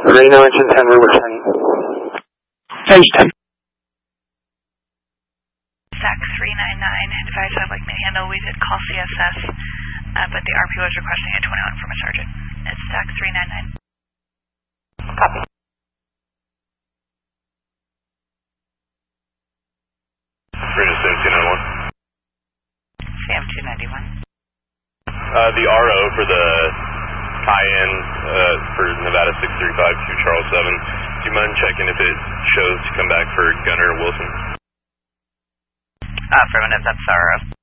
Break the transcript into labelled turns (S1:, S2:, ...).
S1: Reno engine 10, we're returning.
S2: Range 10.
S3: SAC 399, advise I'd like me to handle, we did call CSS, but the RPO is requesting a 21 from a sergeant. It's SAC 399.
S4: Copy.
S5: Reno CM 291.
S4: CM 291.
S5: The RO for the Cayenne for Nevada 635 to Charles 7. Do you mind checking if it shows to come back for Gunner Wilson?
S4: Affirmative, that's RO.